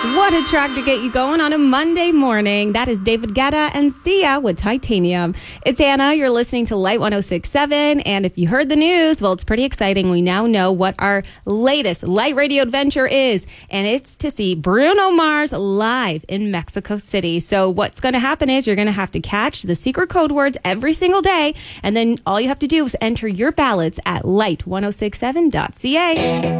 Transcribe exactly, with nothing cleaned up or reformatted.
What a track to get you going on a Monday morning. That is David Guetta and Sia with Titanium. It's Anna. You're listening to Light one oh six point seven. And if you heard the news, well, it's pretty exciting. We now know what our latest Light Radio adventure is. And it's to see Bruno Mars live in Mexico City. So what's going to happen is you're going to have to catch the secret code words every single day. And then all you have to do is enter your ballots at light ten sixty-seven dot c a.